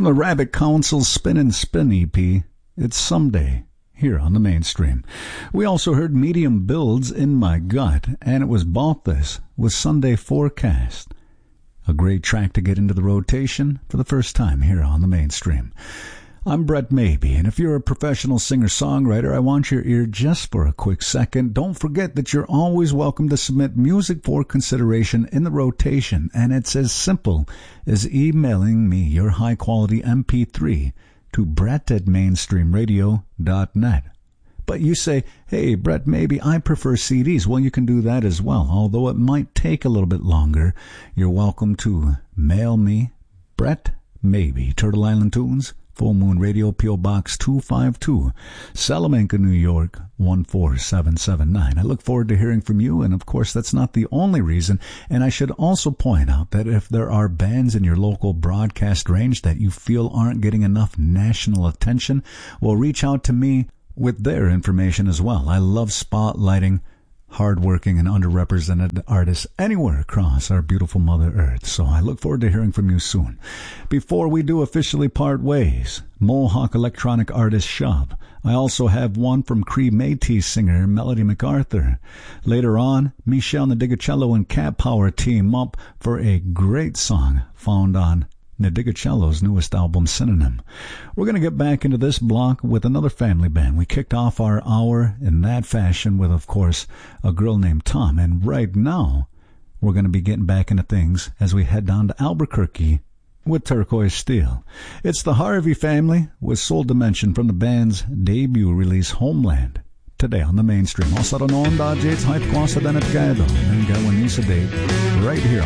From the Rabbit Council's Spin and Spin EP, it's Someday, here on the Mainstream. We also heard Medium Builds, In My Gut, and it was Bought This with Sunday Forecast. A great track to get into the rotation for the first time here on the Mainstream. I'm Brett Maybe, and if you're a professional singer-songwriter, I want your ear just for a quick second. Don't forget that you're always welcome to submit music for consideration in the rotation, and it's as simple as emailing me your high-quality MP3 to brett@mainstreamradio.net. But you say, hey, Brett, maybe I prefer CDs. Well, you can do that as well, although it might take a little bit longer. You're welcome to mail me, Brett Maybe, Turtle Island Tunes, Full Moon Radio, P.O. Box 252, Salamanca, New York, 14779. I look forward to hearing from you, and of course that's not the only reason. And I should also point out that if there are bands in your local broadcast range that you feel aren't getting enough national attention, well, reach out to me with their information as well. I love spotlighting hardworking and underrepresented artists anywhere across our beautiful Mother Earth. So I look forward to hearing from you soon. Before we do officially part ways, Mohawk electronic artist Shub. I also have one from Cree Métis singer Melody MacArthur. Later on, Michelle Nadigacello and Cat Power team up for a great song found on Nadigacello's newest album, Synonym. We're going to get back into this block with another family band. We kicked off our hour in that fashion with, of course, a girl named Tom. And right now, we're going to be getting back into things as we head down to Albuquerque with Turquoise Steel. It's the Harvey family with Soul Dimension from the band's debut release, Homeland. Today on the Mainstream. Ho sarà un'onda, Jets Hype Costa da Nepgado. And got one Nisa Day right here